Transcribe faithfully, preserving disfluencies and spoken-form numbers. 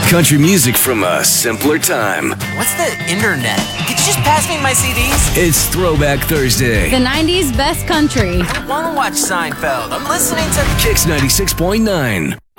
Country music from a simpler time. What's the internet? Could you just pass me my C Ds? It's Throwback Thursday. The nineties best country. I want to watch Seinfeld. I'm listening to Kicks ninety-six point nine.